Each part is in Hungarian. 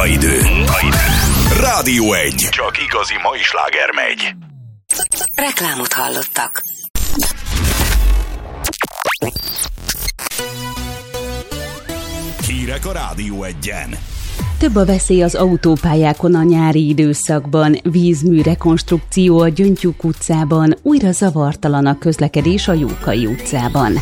Munkaidő. Rádió 1. Csak igazi mai sláger megy. Reklámot hallottak. Hírek a Rádió 1-en. Több a veszély az autópályákon a nyári időszakban, vízmű rekonstrukció a Gyöngytyúk utcában, újra zavartalan a közlekedés a Jókai utcában.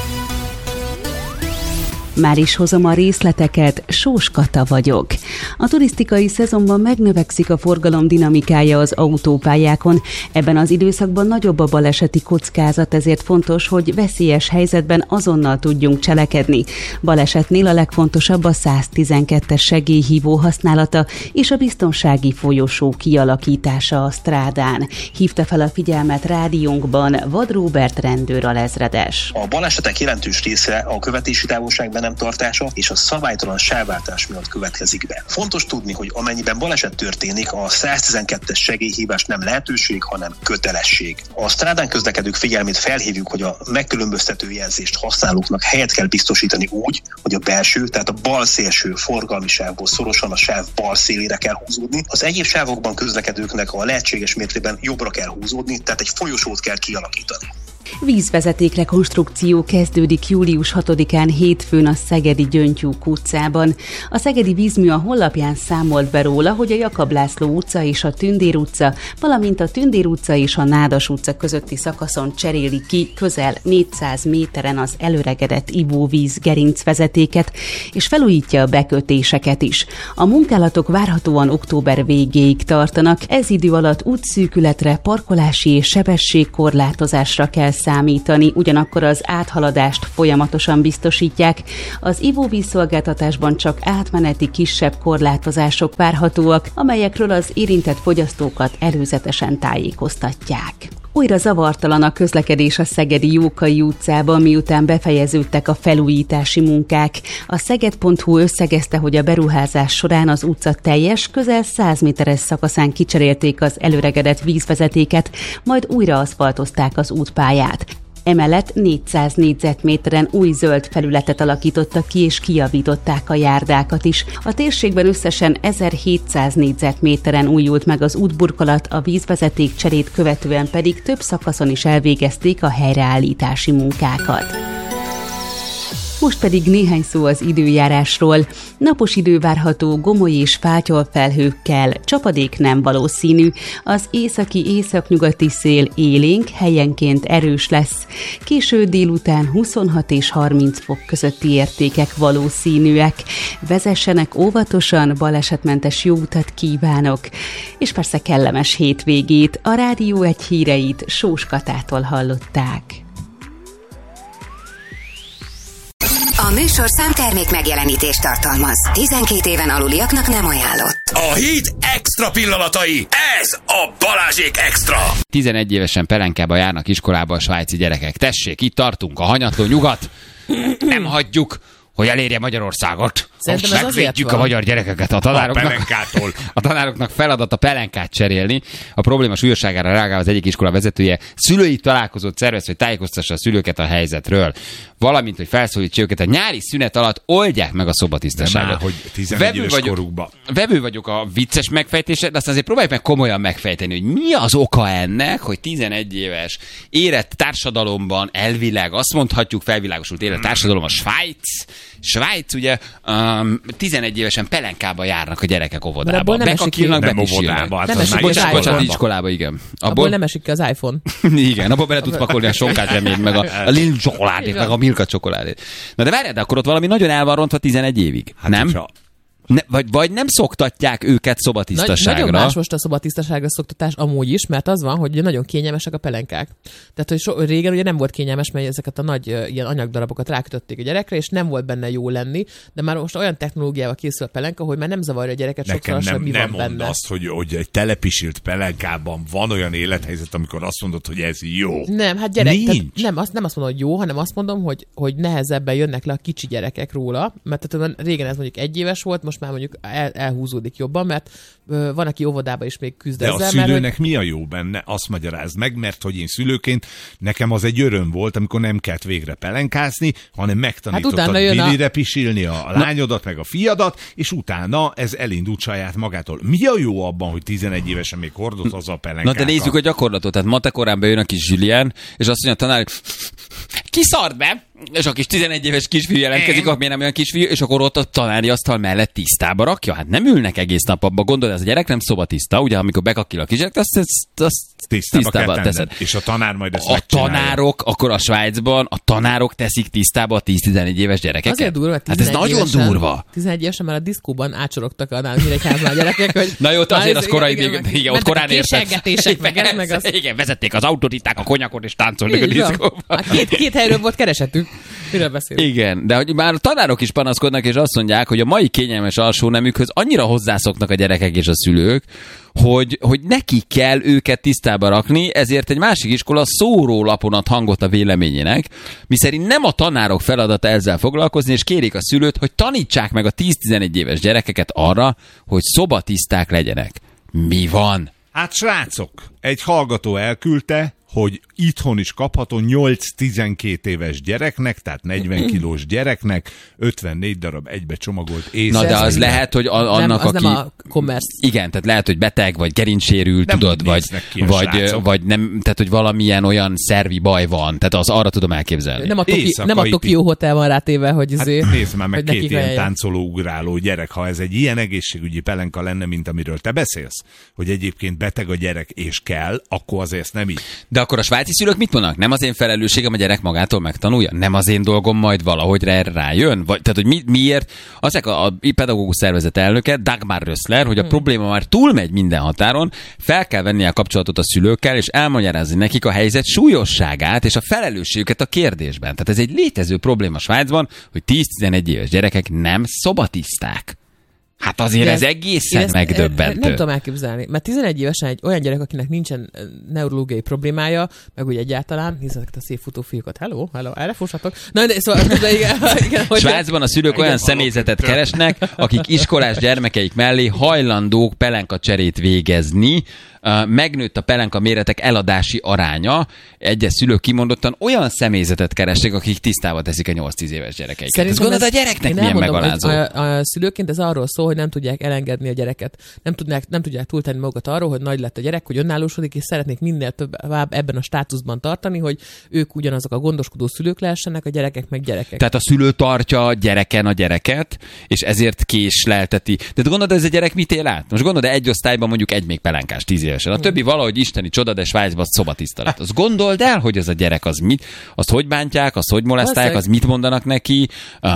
Már is hozom a részleteket, Sós Kata vagyok. A turisztikai szezonban megnövekszik a forgalom dinamikája az autópályákon. Ebben az időszakban nagyobb a baleseti kockázat, ezért fontos, hogy veszélyes helyzetben azonnal tudjunk cselekedni. Balesetnél a legfontosabb a 112-es segélyhívó használata és a biztonsági folyosó kialakítása a strádán. Hívta fel a figyelmet rádiónkban Vad Róbert rendőr alezredes. A balesetek jelentős része a követési távolság nem tartása és a szabálytalan sávváltás miatt következik be. Fontos tudni, hogy amennyiben baleset történik, a 112-es segélyhívás nem lehetőség, hanem kötelesség. A strádán közlekedők figyelmét felhívjuk, hogy a megkülönböztető jelzést használóknak helyet kell biztosítani úgy, hogy a belső, tehát a bal szélső forgalmi sávból szorosan a sáv bal szélére kell húzódni. Az egyéb sávokban közlekedőknek a lehetséges mértékben jobbra kell húzódni, tehát egy folyosót kell kialakítani. Vízvezeték rekonstrukció kezdődik július 6-án hétfőn a szegedi Gyöngytyúk utcában. A szegedi vízmű a honlapján számolt be róla, hogy a Jakab László utca és a Tündér utca, valamint a Tündér utca és a Nádas utca közötti szakaszon cseréli ki közel 400 méteren az elöregedett ivóvíz gerincvezetéket, és felújítja a bekötéseket is. A munkálatok várhatóan október végéig tartanak, ez idő alatt útszűkületre, parkolási és sebességkorlátozásra kell számítani, ugyanakkor az áthaladást folyamatosan biztosítják. Az ivóvízszolgáltatásban csak átmeneti kisebb korlátozások várhatóak, amelyekről az érintett fogyasztókat előzetesen tájékoztatják. Újra zavartalan a közlekedés a szegedi Jókai utcában, miután befejeződtek a felújítási munkák. A Szeged.hu összegezte, hogy a beruházás során az utca teljes, közel 100 méteres szakaszán kicserélték az elöregedett vízvezetéket, majd újra aszfaltozták az útpályát. Emellett 400 négyzetméteren új zöld felületet alakítottak ki, és kijavították a járdákat is. A térségben összesen 1700 négyzetméteren újult meg az útburkolat, a vízvezeték cserét követően pedig több szakaszon is elvégezték a helyreállítási munkákat. Most pedig néhány szó az időjárásról. Napos idő várható gomoly és fátyolfelhőkkel, csapadék nem valószínű. Az északi-északnyugati szél élénk, helyenként erős lesz. Késő délután 26 és 30 fok közötti értékek valószínűek. Vezessenek óvatosan, balesetmentes jó utat kívánok. És persze kellemes hétvégét. A Rádió 1 híreit Sós Katától hallották. A műsorszám termék megjelenítést tartalmaz. 12 éven aluliaknak nem ajánlott. A hét extra pillanatai. Ez a Balázsék Extra. 11 évesen pelenkába járnak iskolába a svájci gyerekek. Tessék, itt tartunk, a hanyatló nyugat. Nem hagyjuk, hogy elérje Magyarországot. Megvédjük a magyar gyerekeket a tanároknak feladat a pelenkát cserélni. A probléma súlyosságára reagál az egyik iskola vezetője. Szülői találkozót szervez, hogy tájékoztassa a szülőket a helyzetről. Valamint, hogy felszólítsa őket a nyári szünet alatt oldják meg a szobatisztaságot. Már, hogy 11 éves korukban. Vevő vagyok a vicces megfejtésre, de aztán azért próbáljuk meg komolyan megfejteni, hogy mi az oka ennek, hogy 11 éves érett társadalomban elvileg, azt mondhatjuk, felvilágosult érett társadalom a Svájc, ugye 11 évesen pelenkába járnak a gyerekek óvodába. Bekakilnak, bepisilnek. Bocsánat, iskolába, igen. Abból nem esik ki az iPhone. Igen, abból bele tudsz pakolni a sonkát reményt, meg a Lil csokoládét, meg a Milka csokoládét. Na de várjál, de akkor ott valami nagyon el van rontva 11 évig. Hát nem? Vagy nem szoktatják őket szobatisztaságra. Nagyon más most a szobatisztaságra szoktatás amúgy is, mert az van, hogy nagyon kényelmesek a pelenkák. Tehát, hogy régen ugye nem volt kényelmes, mert ezeket a nagy ilyen anyagdarabokat rákötötték a gyerekre, és nem volt benne jó lenni, de már most olyan technológiával készül a pelenka, hogy már nem zavarja a gyereket sokszor sem, mi van benne. Nem mondd azt, hogy egy telepisilt pelenkában van olyan élethelyzet, amikor azt mondod, hogy ez jó. Nem, hát gyerek, nem azt mondom, hogy jó, hanem azt mondom, hogy nehezebben jönnek le a kicsi gyerekek róla, mert tehát régen ez mondjuk 1 éves volt, most most már mondjuk elhúzódik jobban, mert van, aki óvodába is még küzd ezzel. De a szülőnek mi a jó benne? Azt magyarázd meg, mert hogy én szülőként nekem az egy öröm volt, amikor nem kellett végre pelenkázni, hanem megtanítottad Billyre pisilni a lányodat, meg a fiadat, és utána ez elindult saját magától. Mi a jó abban, hogy 11 évesen még hordoz az a pelenkákat? Na de nézzük a gyakorlatot. Tehát matekorán bejön a kis Julien, és azt mondja a tanár, kiszart be, és a kis 11 éves kisfiú jelentkezik, miért nem olyan kisfiú, és akkor ott a tanári asztal mellett tisztába rakja. Hát nem ülnek egész nap abba. Gondolod, ez a gyerek nem szobatiszta, ugye, amikor bekakil a kisgyerek, azt tisztába teszed. És a tanár majd ezt a tanárok, akkor a Svájcban a tanárok teszik tisztába a 10-11 éves gyerekeket. Azért durva, hát ez nagyon durva. 11 évesen már a diszkóban átsorogtak a Nyíregyházban a gyerekek, hogy... Na jó, azért az korai, igen, ott korán értek. meg az... Igen, vezették az autót, itták a konyakot, és táncoltak a diszkóban. Két helyről volt keresetük. Miről beszélünk? Igen, de hogy már a tanárok is panaszkodnak, és azt mondják, hogy a mai kényelmes alsónemükhöz annyira hozzászoknak a gyerekek és a szülők, hogy neki kell őket tisztába rakni, ezért egy másik iskola szórólapon ad hangot a véleményének, miszerint nem a tanárok feladata ezzel foglalkozni, és kérik a szülőt, hogy tanítsák meg a 10-11 éves gyerekeket arra, hogy szobatiszták legyenek. Mi van? Hát srácok, egy hallgató elküldte, hogy itthon is kapható 8-12 éves gyereknek, tehát 40 kilós gyereknek 54 darab egybe csomagolt észre. Na de az lehet, hogy annak, nem, aki... nem a commerce. Igen, tehát lehet, hogy beteg, vagy gerincsérül, nem tudod, vagy nem, tehát hogy valamilyen olyan szervi baj van, tehát az arra tudom elképzelni. Nem a Tokyo Hotel van rátéve, hogy hát nézd már meg 2 ilyen táncoló, ugráló gyerek, ha ez egy ilyen egészségügyi pelenka lenne, mint amiről te beszélsz, hogy egyébként beteg a gyerek és kell, akkor azért ezt nem így. De akkor a svájci szülők mit mondanak? Nem az én felelősségem, a gyerek magától megtanulja? Nem az én dolgom majd valahogy rájön? Vagy, tehát, hogy miért? Azek a pedagógus szervezet elnöke, Dagmar Rössler, hogy a probléma már túlmegy minden határon, fel kell venni a kapcsolatot a szülőkkel, és elmagyarázni nekik a helyzet súlyosságát és a felelősségüket a kérdésben. Tehát ez egy létező probléma Svájcban, hogy 10-11 éves gyerekek nem szobatiszták. Hát azért ez egészen megdöbbentő. Nem tudom elképzelni, mert 11 évesen egy olyan gyerek, akinek nincsen neurológiai problémája, meg úgy egyáltalán, nézzetek a szép futó fiúkat, hello, erre fussatok. Na, de szóval, igen, Svájcban a szülők olyan személyzetet keresnek, akik iskolás gyermekeik mellé hajlandók pelenkacserét végezni. Megnőtt a pelenka méretek eladási aránya. Egyes szülők kimondottan olyan személyzetet keresnek, akik tisztába teszik a 8-10 éves gyerekeiket. Szerintem gondolod, a gyereknek milyen megalázó? A szülőként ez arról szól, hogy nem tudják elengedni a gyereket. Nem tudják túltenni magukat arról, hogy nagy lett a gyerek, hogy önállósodik, és szeretnék minél tovább ebben a státuszban tartani, hogy ők ugyanazok a gondoskodó szülők lehessenek, a gyerekek meg gyerekek. Tehát a szülő tartja a gyereken a gyereket, és ezért késlelteti. De gondolod, ez a gyerek mit él át? Most gondolod, egy osztályban mondjuk egy még pelenkás 10 évesen. A többi valahogy isteni csoda, de Svájcban szobatiszta lett. Azt gondold el, hogy az a gyerek az mit, azt hogy bántják, azt hogy molesztálják, az mit mondanak neki,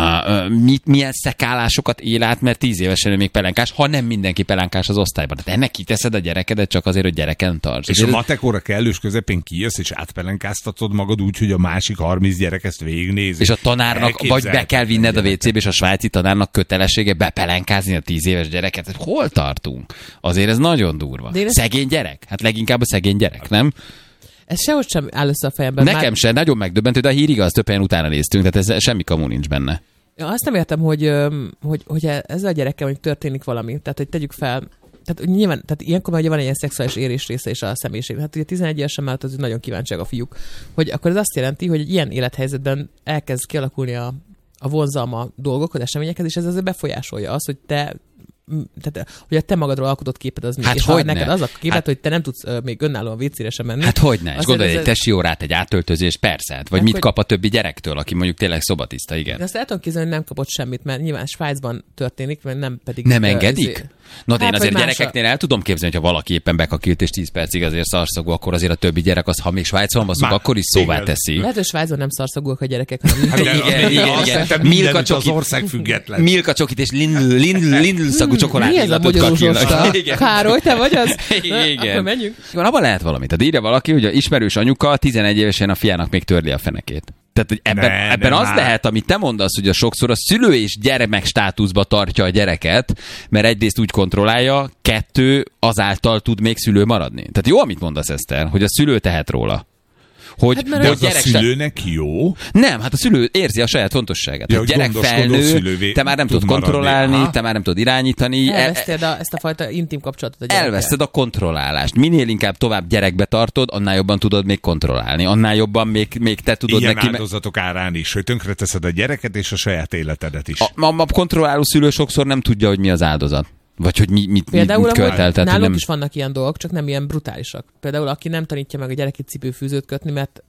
milyen szekálásokat él át, mert 10 évesen még pelenkás, ha nem mindenki pelenkás az osztályban. Tehát ennek kiteszed a gyerekedet csak azért, hogy gyereken tarts. És a matek óra kellős közepén kijössz, és átpelenkáztatod magad úgy, hogy a másik 30 gyerek ezt végignézi. És a tanárnak vagy be kell vinned a WC-be, és a svájci tanárnak kötelessége bepelenkázni a 10 éves gyereket. Hol tartunk? Azért ez nagyon durva. Szegény gyerek? Hát leginkább a szegény gyerek, nem? Ez sehogy sem áll össze a fejemben. Nekem sem, nagyon megdöbbentő, de a hír igaz, több helyen utána néztünk, tehát ez semmi kamu nincs benne. Ja, azt nem értem, hogy ezzel a gyerekkel hogy történik valami. Tehát, hogy tegyük fel, tehát nyilván, tehát ilyenkor ugye van egy ilyen szexuális érés része és a személyiség. Hát ugye 11 évesen már az nagyon kíváncsiak a fiúk. Hogy akkor ez azt jelenti, hogy egy ilyen élethelyzetben elkezd kialakulni a vonzalma dolgokhoz, eseményekhez, és ez azért befolyásolja azt, hogy hogy a te magadról alkotott képed az mi. Hát és ha neked az a képed, hogy te nem tudsz még önállóan vécére sem menni. Hát hogyne. És gondolj, egy testi órát, egy átöltözés, persze. Hát, vagy mit kap a többi gyerektől, aki mondjuk tényleg szobatiszta, igen. De azt el tudom képzelni, hogy nem kapott semmit, mert nyilván Svájcban történik, mert nem pedig... Nem engedik? Na de én azért gyerekeknél el tudom képzelni, hogy ha valaki éppen bekakilt és 10 percig azért szarszagú, akkor azért a többi gyerek az, ha még Svájcon baszunk, akkor is szóvá teszi. Lehet, hogy Svájcon nem szarszagúak a gyerekek, hanem igen. Milka csokit, az ország független. Milka csokit és Lindl szagú csokoládét. Mi ez a magyarózsosta? Károly, te vagy az? Igen. Akkor menjünk. Abban lehet valami. Tehát írja valaki, hogy a ismerős anyuka 11 évesen a fiának még törli a fenekét. Tehát, hogy ebben az lehet, amit te mondasz, hogy sokszor a szülő és gyermek státuszba tartja a gyereket, mert egyrészt úgy kontrollálja, 2 azáltal tud még szülő maradni. Tehát jó, amit mondasz, Eszter, hogy a szülő tehet róla. hogy hát, de az a szülőnek jó? Nem, hát a szülő érzi a saját fontosságát. Ja, a gyerek felnő, te már nem tudod kontrollálni, te már nem tudod irányítani. Elveszted ezt a fajta intim kapcsolatot a gyerekkel. Elveszted a kontrollálást. Minél inkább tovább gyerekbe tartod, annál jobban tudod még kontrollálni. Annál jobban még te tudod ilyen neki... áldozatok árán is, hogy tönkreteszed a gyereket és a saját életedet is. A kontrolláló szülő sokszor nem tudja, hogy mi az áldozat. Vagy hogy mit követel. Nálunk nem... is vannak ilyen dolgok, csak nem ilyen brutálisak. Például aki nem tanítja meg a gyerekét cipőfűzőt kötni, mert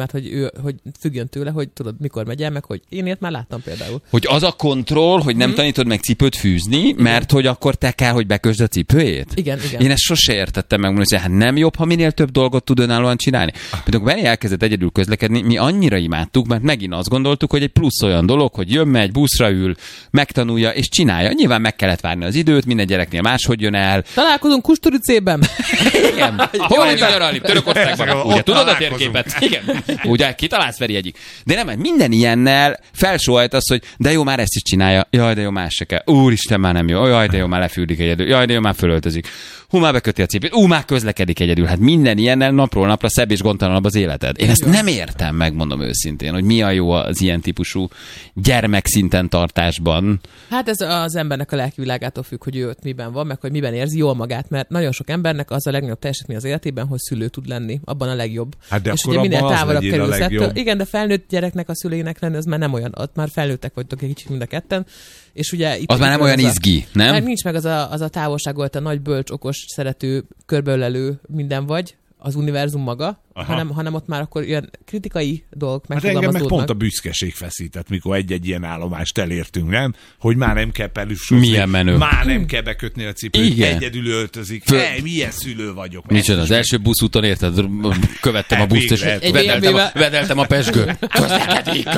hogy függjön tőle, hogy tudod, mikor megy el, meg hogy én ilyet már láttam például. Hogy az a kontroll, hogy nem tanítod meg cipőt fűzni, mert hogy akkor te kell, hogy bekösd a cipőjét? Igen. Én ezt sose értettem meg, hogy hát nem jobb, ha minél több dolgot tud önállóan csinálni. Például Benni elkezdett egyedül közlekedni, mi annyira imádtuk, mert megint azt gondoltuk, hogy egy plusz olyan dolog, hogy jön, megy, buszra ül, megtanulja és csinálja. Nyilván meg kellett várni az időt, minden gyereknél máshogy jön el. Találkozunk Kusturicében. Igen. Hol nyaralni? Törökországban. Ugye tudod a térképet? Igen. Ugye kitalálsz Feri egyik. De nem, minden ilyennel felsóhajtasz, hogy de jó, már ezt is csinálja. Jaj, de jó, más se kell. Úristen, már nem jó. Jaj, de jó, már lefürdik egyedül. Jaj, de jó, már fölöltözik. Már beköti a cipőt. Már közlekedik egyedül. Hát minden ilyennel napról napra szebb és gondtalanabb az életed. Én ezt nem értem, megmondom őszintén, hogy mi a jó az ilyen típusú gyermekszinten tartásban. Hát ez az embernek a lelkivilágától függ, hogy ő ott miben van, meg hogy miben érzi jól magát, mert nagyon sok embernek az a legnagyobb teljesítmény az életében, hogy szülő tud lenni, abban a legjobb. Hát de és akkor ugye minél távolabb kerülsz ettől. Igen, de felnőtt gyereknek a szülőinek lenni, az már nem olyan, ott már felnőttek vagytok egy kicsit mind a ketten. És ugye itt az már nem olyan izgi, nem? Mert nincs meg az a távolság, volt a nagy, bölcs, okos, szerető, körbeölelő minden vagy, az univerzum maga, hanem ott már akkor ilyen kritikai dolgok megfogalmazódnak. Hát engem meg pont a büszkeség feszített, mikor egy-egy ilyen állomást elértünk, nem? Hogy már nem kell pelusúzni. Milyen menő. Már nem kell bekötni a cipőt, igen. Egyedül öltözik. Milyen szülő vagyok. Micsoda, az első buszúton érted? Követtem a buszt, és vedeltem a pezsgőt. Közlekedik.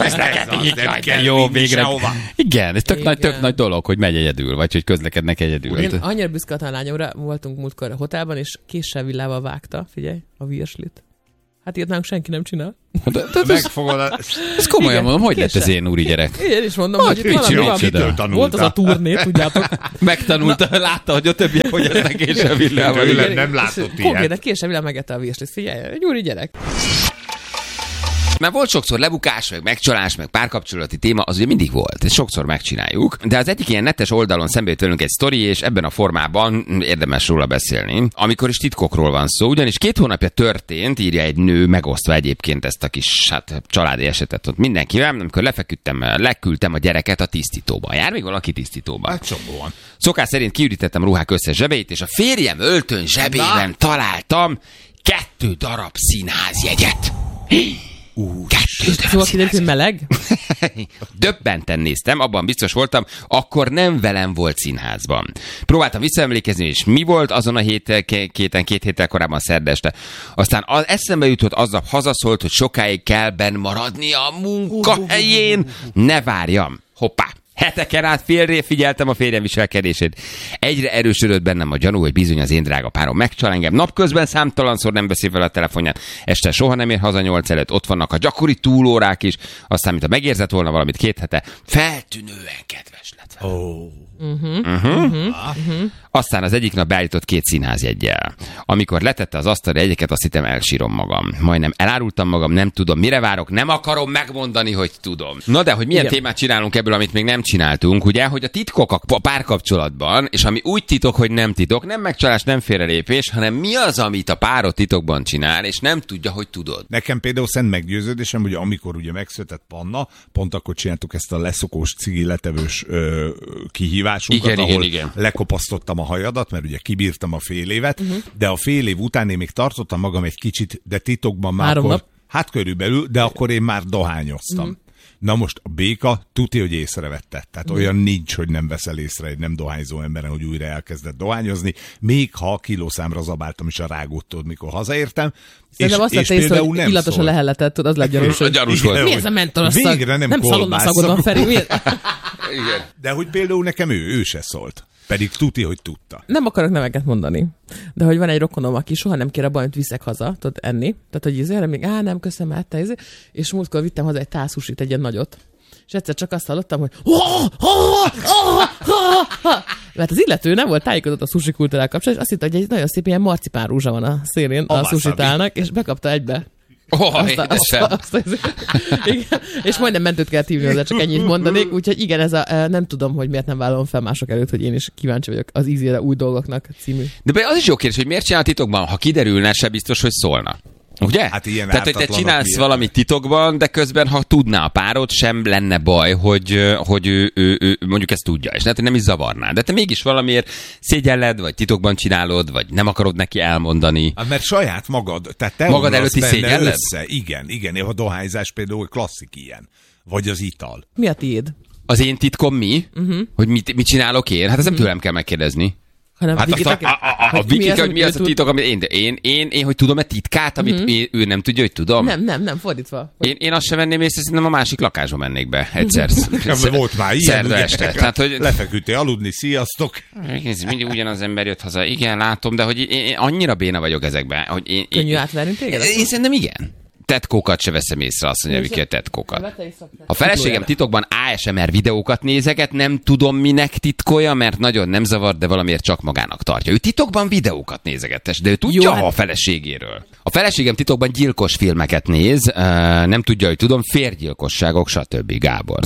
Jó, végre. Igen, ez tök nagy dolog, hogy megy egyedül, vagy hogy közlekednek egyedül. Én annyira büszke a lányomra, voltunk múltkor a hotelban, és késsel villával vágta, figyelj, a virslit. Hát ilyet nálunk senki nem csinál. Ez komolyan mondom, hogy lett ez én úri gyerek? Én is mondom, hogy itt valami volt az a turné, tudjátok. Megtanulta, látta, hogy a többiek, hogy ezt késsel villával. Nem látott ilyet. Konkrétan késsel villával megette a virslit. Figyelj, egy úri gyerek. Mert volt sokszor lebukás, meg megcsalás, meg párkapcsolati téma, az ugye mindig volt. Ezt sokszor megcsináljuk. De az egyik ilyen netes oldalon szembe jött velünk egy sztori, és ebben a formában érdemes róla beszélni. Amikor is titkokról van szó, ugyanis 2 hónapja történt, írja egy nő, megosztva egyébként ezt a kis családi esetet ott mindenkivel, amikor leküldtem a gyereket a tisztítóba. Jár még valaki tisztítóba? Hát csomóan. Szokás szerint kiürítettem ruhák összes zsebeit, és a férjem öltön zsebében találtam 2 darab színházjegyet. 2 Szóval kiderült, hogy meleg? Döbbenten néztem, abban biztos voltam, akkor nem velem volt színházban. Próbáltam visszaemlékezni, és mi volt azon a 2 héttel korábban szerda este. Aztán eszembe jutott, aznap hazaszólt, hogy sokáig kell benn maradni a munkahelyén. Ne várjam. Hoppá. Heteken át figyeltem a férjem viselkedését. Egyre erősödött bennem a gyanú, hogy bizony az én drága párom megcsal engem. Napközben számtalanszor nem veszi fel a telefonját. Este soha nem ér haza 8 előtt. Ott vannak a gyakori túlórák is. Aztán, mint ha megérzett volna valamit 2 hete, feltűnően kedves lett vele. Aztán az egyik nap beállított 2 színházjeggyel. Amikor letette az asztalra egyeket, azt hittem elsírom magam. Majdnem elárultam magam, nem tudom, mire várok, nem akarom megmondani, hogy tudom. Na de, hogy milyen témát csinálunk ebből, amit még nem csináltunk, ugye, hogy a titkok a párkapcsolatban, és ami úgy titok, hogy nem titok, nem megcsalás, nem félrelépés, hanem mi az, amit a párod titokban csinál, és nem tudja, hogy tudod. Nekem például szent meggyőződésem, hogy amikor ugye megszületett Panna, pont akkor csináltuk ezt a leszokós cigi letevős kihívásunkat, ahol lekopasztottam a hajadat, mert ugye kibírtam a fél évet, de a fél év után én még tartottam magam egy kicsit, de titokban már 3 nap. Hát körülbelül, de akkor én már dohányoztam. Na most a béka tuti, hogy észrevette. Tehát olyan nincs, hogy nem veszel észre egy nem dohányzó emberen, hogy újra elkezdett dohányozni, még ha kilószámra zabáltam is a rágót, mikor hazaértem. Szerintem azt vette észre, hogy illatos a lehelletet, tudod, az lett gyanús volt. Mi ez a mentoros szag? Végre nem szalonnaszagod van, Feri. Igen. De hogy például nekem ő se szólt. Pedig tuti, hogy tudta. Nem akarok neveket mondani, de hogy van egy rokonom, aki soha nem kér abban, hogy viszek haza, tudod, enni. Tehát, hogy ezért még, nem köszönöm, ette, és múltkor vittem haza egy tálszúsit, egy ilyen nagyot. És egyszer csak azt hallottam, hogy mert az illető nem volt tájékozott a sushi kultúrával kapcsolatban, és azt hitt, hogy egy nagyon szép ilyen marcipán rúzsa van a szélén a sushi tálnak, és bekapta egybe. Igen, és majdnem mentőt kell hívni hozzá, csak ennyit mondanék, úgyhogy igen, ez a nem tudom, hogy miért nem vállalom fel mások előtt, hogy én is kíváncsi vagyok az Easy-re új dolgoknak című. De az is jó kérdés, hogy miért csinál titokban, ha kiderülne, se biztos, hogy szólna. Ugye? Hát ilyen tehát, hogy te csinálsz valamit titokban, de közben, ha tudná a párod, sem lenne baj, hogy ő mondjuk ezt tudja, és nem is zavarná. De te mégis valamiért szégyelled, vagy titokban csinálod, vagy nem akarod neki elmondani. Mert saját magad, tehát te magad előtti szégyelled? Igen, a dohányzás például klasszik ilyen. Vagy az ital. Mi a tiéd? Az én titkom mi? Hogy mit csinálok én? Hát ezt nem tőlem kell megkérdezni. Hát a Viki, hogy mi az a titok, amit én hogy tudom-e titkát, amit ő nem tudja, hogy tudom? Nem, fordítva. Én azt sem venném észre, szerintem a másik lakásba mennék be egyszer. Volt már ilyen. Szerda este. Tehát, hogy... Lefeküdtél aludni, sziasztok. Mindig ugyanaz ember jött haza. Igen, látom, de hogy én annyira béna vagyok ezekben. Hogy könnyű átverni téged? Én szerintem igen. Tetkókat se veszem észre, azt mondja, Viki, a tetkókat. A feleségem titokban ASMR videókat nézeget, nem tudom minek titkolja, mert nagyon nem zavar, de valamiért csak magának tartja. Ő titokban videókat nézegetes, de ő tudja a feleségéről. A feleségem titokban gyilkos filmeket néz, nem tudja, hogy tudom, férgyilkosságok, stb. Gábor.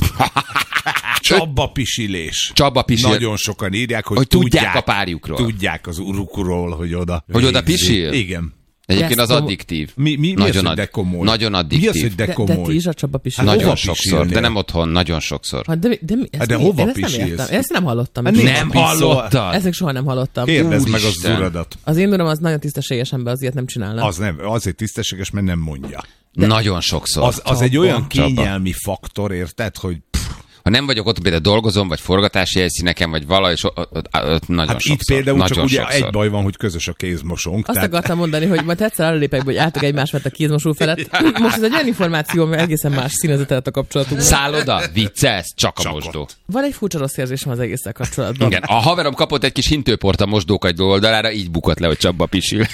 Csaba pisilés. Nagyon sokan írják, hogy tudják a párjukról. Tudják az urukról, hogy oda. Hogy oda pisil? Igen. Egyébként az addiktív. Mi az, hogy dekomoly? Nagyon addiktív. Mi az, hogy dekomoly? De ti is a Csaba pisil. Nagyon sokszor, de nem otthon, nagyon sokszor. De hova pisilsz? Ezt nem hallottam. Nem hallottad? Ezt még soha nem hallottam. Kérdezd meg az uradat. Az én uram az nagyon tisztességes ember, azért nem csinálna. Az nem, azért tisztességes, mert nem mondja. Nagyon sokszor. Az egy olyan kényelmi faktor, érted, hogy ha nem vagyok ott, például dolgozom, vagy forgatási helyszíneken, vagy valahogy nagyon hát sokszor. Itt például csak ugye egy baj van, hogy közös a kézmosónk. Azt akartam mondani, hogy majd egyszer előlépek, hogy álltok egymás mellett a kézmosó felett. Most ez egy olyan információ, mert egészen más színezetet a kapcsolatunk. Szálloda, viccelsz, csak a mosdó. Van egy furcsa rossz érzésem az egésszel kapcsolatban. Igen, a haverom kapott egy kis hintőport a mosdókagy oldalára, így bukott le, hogy Csaba pisil.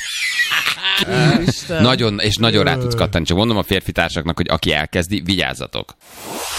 Nagyon rá tudsz kattani. Csak mondom a férfi társaknak, hogy aki elkezdi, vigyázzatok.